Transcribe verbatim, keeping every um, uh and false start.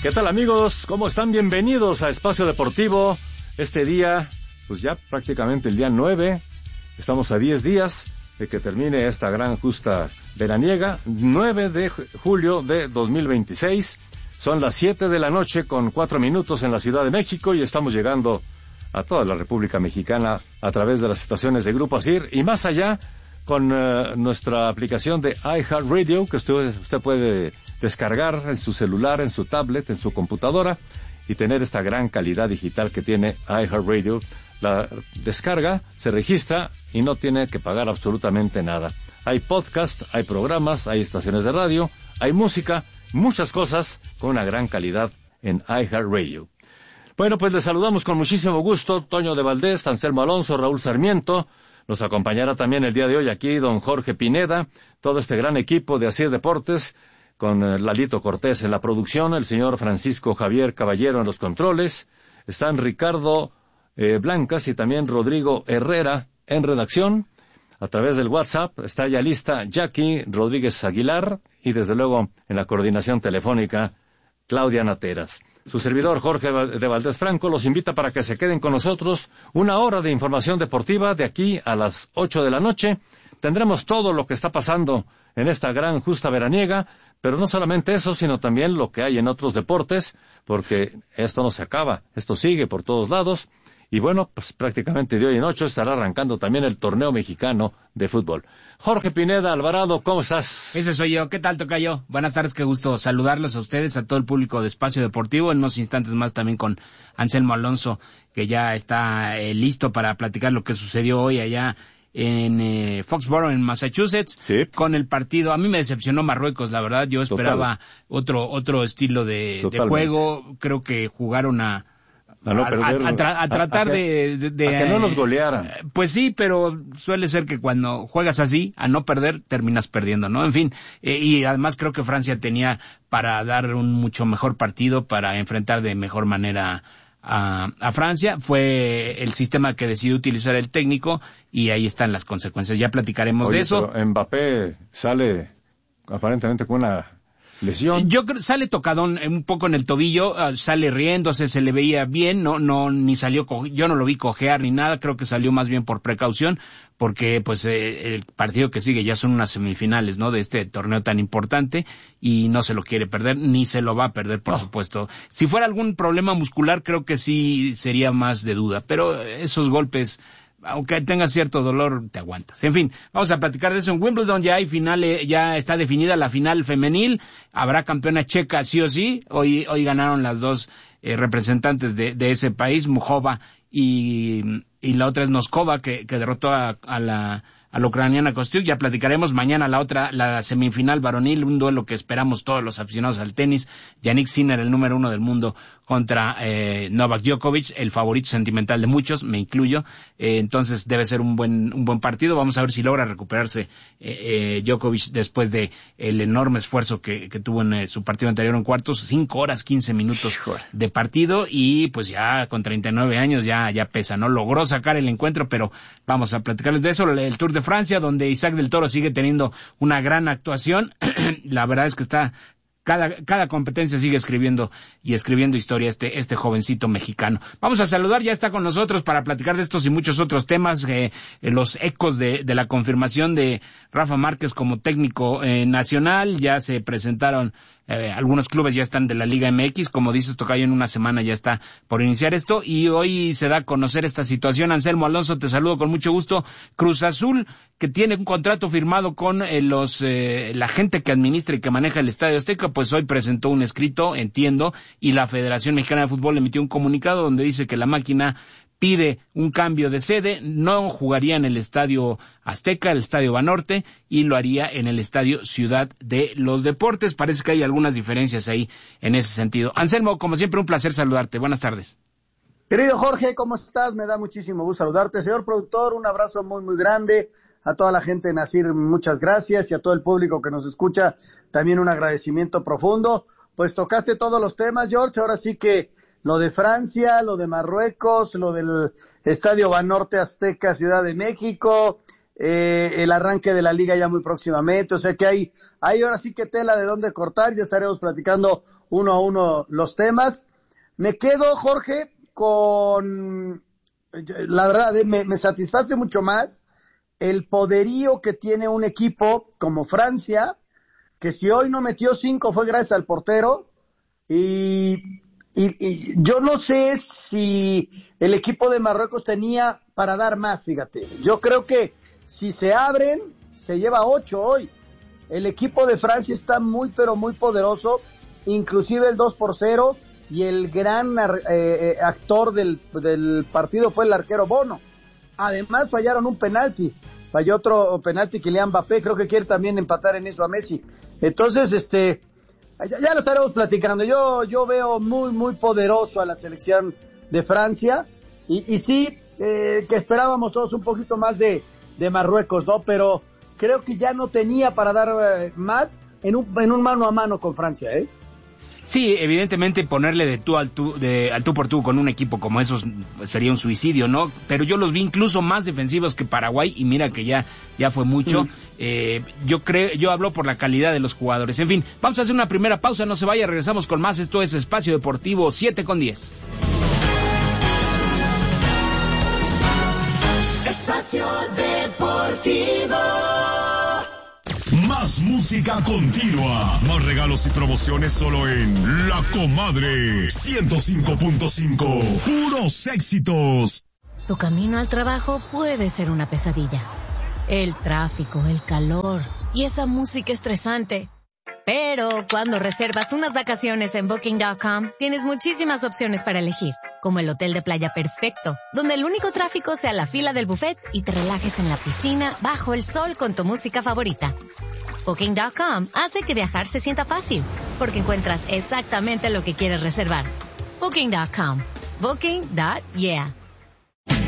¿Qué tal, amigos? ¿Cómo están? Bienvenidos a Espacio Deportivo. Este día, pues ya prácticamente el día nueve, estamos a diez días de que termine esta gran justa veraniega, nueve de julio de dos mil veintiséis. Son las siete de la noche con cuatro minutos en la Ciudad de México y estamos llegando a toda la República Mexicana a través de las estaciones de Grupo ASIR y más allá con uh, nuestra aplicación de iHeartRadio, que usted, usted puede descargar en su celular, en su tablet, en su computadora y tener esta gran calidad digital que tiene iHeartRadio. La descarga, se registra y no tiene que pagar absolutamente nada. Hay podcast, hay programas, hay estaciones de radio, hay música, muchas cosas con una gran calidad en iHeartRadio. Bueno, pues les saludamos con muchísimo gusto, Toño de Valdés, Anselmo Alonso, Raúl Sarmiento. Nos acompañará también el día de hoy aquí don Jorge Pineda, todo este gran equipo de ASIR Deportes, con eh, Lalito Cortés en la producción, el señor Francisco Javier Caballero en los controles, están Ricardo eh, Blancas y también Rodrigo Herrera en redacción. A través del WhatsApp está ya lista Jackie Rodríguez Aguilar y desde luego en la coordinación telefónica Claudia Nateras. Su servidor Jorge de Valdés Franco los invita para que se queden con nosotros una hora de información deportiva de aquí a las ocho de la noche. Tendremos todo lo que está pasando en esta gran justa veraniega, pero no solamente eso, sino también lo que hay en otros deportes, porque esto no se acaba, esto sigue por todos lados. Y bueno, pues prácticamente de hoy en ocho estará arrancando también el torneo mexicano de fútbol. Jorge Pineda Alvarado, ¿cómo estás? Ese soy yo. ¿Qué tal, tocayo? Buenas tardes, qué gusto saludarlos a ustedes, a todo el público de Espacio Deportivo. En unos instantes más también con Anselmo Alonso, que ya está eh, listo para platicar lo que sucedió hoy allá en eh, Foxborough, en Massachusetts, sí, con el partido. A mí me decepcionó Marruecos, la verdad. Yo esperaba Total. otro otro estilo de, de juego. Creo que jugaron a A, no perder, a, a, tra- a tratar a, a que, de, de, de... A que no nos golearan. Pues sí, pero suele ser que cuando juegas así, a no perder, terminas perdiendo, ¿no? En fin, eh, y además creo que Francia tenía para dar un mucho mejor partido, para enfrentar de mejor manera a, a Francia. Fue el sistema que decidió utilizar el técnico y ahí están las consecuencias. Ya platicaremos Oye, de eso. Pero Mbappé sale aparentemente con una lesión. Yo creo sale tocadón un poco en el tobillo, uh, sale riéndose, se le veía bien, no no ni salió co- yo no lo vi cojear ni nada, creo que salió más bien por precaución, porque pues eh, el partido que sigue ya son unas semifinales, ¿no? De este torneo tan importante y no se lo quiere perder ni se lo va a perder, por oh. supuesto. Si fuera algún problema muscular creo que sí sería más de duda, pero esos golpes, aunque tengas cierto dolor, te aguantas. En fin, vamos a platicar de eso. En Wimbledon ya hay finales, ya está definida la final femenil. Habrá campeona checa sí o sí. Hoy, hoy ganaron las dos eh, representantes de, de ese país, Muchova y, y la otra es Noskova, que, que derrotó a, a la, a la ucraniana Kostyuk. Ya platicaremos mañana la otra, la semifinal varonil, un duelo que esperamos todos los aficionados al tenis. Yannick Sinner, el número uno del mundo, contra eh, Novak Djokovic, el favorito sentimental de muchos, me incluyo. Eh, entonces debe ser un buen un buen partido. Vamos a ver si logra recuperarse eh, eh, Djokovic después de el enorme esfuerzo que, que tuvo en eh, su partido anterior en cuartos, cinco horas, quince minutos de partido y pues ya con treinta y nueve años ya ya pesa, ¿no? Logró sacar el encuentro, pero vamos a platicarles de eso. El Tour de Francia, donde Isaac del Toro sigue teniendo una gran actuación. La verdad es que está Cada, cada competencia sigue escribiendo y escribiendo historia este, este jovencito mexicano. Vamos a saludar, ya está con nosotros para platicar de estos y muchos otros temas, eh, eh, los ecos de, de la confirmación de Rafa Márquez como técnico eh, nacional. Ya se presentaron Eh, algunos clubes ya están de la Liga M X, como dices, tocayo, en una semana ya está por iniciar esto, y hoy se da a conocer esta situación. Anselmo Alonso, te saludo con mucho gusto. Cruz Azul, que tiene un contrato firmado con eh, los eh, la gente que administra y que maneja el Estadio Azteca, pues hoy presentó un escrito, entiendo, y la Federación Mexicana de Fútbol emitió un comunicado donde dice que la máquina pide un cambio de sede, no jugaría en el Estadio Azteca, el Estadio Banorte, y lo haría en el Estadio Ciudad de los Deportes. Parece que hay algunas diferencias ahí en ese sentido. Anselmo, como siempre, un placer saludarte. Buenas tardes. Querido Jorge, ¿cómo estás? Me da muchísimo gusto saludarte. Señor productor, un abrazo muy, muy grande. A toda la gente de Nacir, muchas gracias. Y a todo el público que nos escucha, también un agradecimiento profundo. Pues tocaste todos los temas, George. Ahora sí que lo de Francia, lo de Marruecos, lo del Estadio Banorte Azteca, Ciudad de México, eh, el arranque de la liga ya muy próximamente, o sea que hay, hay ahora sí que tela de dónde cortar, ya estaremos platicando uno a uno los temas. Me quedo, Jorge, con, la verdad, me, me satisface mucho más el poderío que tiene un equipo como Francia, que si hoy no metió cinco fue gracias al portero, y, y, y yo no sé si el equipo de Marruecos tenía para dar más, fíjate. Yo creo que si se abren, se lleva ocho hoy. El equipo de Francia está muy, pero muy poderoso, inclusive el dos por cero, y el gran eh, actor del, del partido fue el arquero Bono. Además fallaron un penalti, falló otro penalti Kylian Mbappé, creo que quiere también empatar en eso a Messi. Entonces, este, ya, ya lo estaremos platicando. Yo, yo veo muy, muy poderoso a la selección de Francia, y, y sí, eh, que esperábamos todos un poquito más de, de Marruecos, ¿no? Pero creo que ya no tenía para dar eh, más en un, en un mano a mano con Francia, ¿eh? Sí, evidentemente ponerle de tú al tú, de, al tú por tú con un equipo como esos pues, sería un suicidio, ¿no? Pero yo los vi incluso más defensivos que Paraguay y mira que ya, ya fue mucho. Mm. Eh, yo creo, yo hablo por la calidad de los jugadores. En fin, vamos a hacer una primera pausa, no se vaya, regresamos con más. Esto es Espacio Deportivo siete con diez. Espacio Deportivo. Más música continua, más regalos y promociones solo en La Comadre ciento cinco punto cinco, puros éxitos. Tu camino al trabajo puede ser una pesadilla. El tráfico, el calor y esa música estresante. Pero cuando reservas unas vacaciones en Booking punto com, tienes muchísimas opciones para elegir, como el hotel de playa perfecto, donde el único tráfico sea la fila del buffet y te relajes en la piscina bajo el sol con tu música favorita. Booking punto com hace que viajar se sienta fácil, porque encuentras exactamente lo que quieres reservar. Booking punto com. Booking. Yeah.